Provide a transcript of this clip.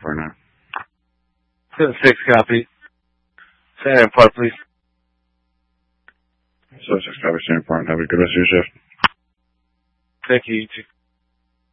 partner. 7-6 copy. Stand in part, please. 7-6 copy, stand in part. Have a good rest of your shift. Thank you, you too.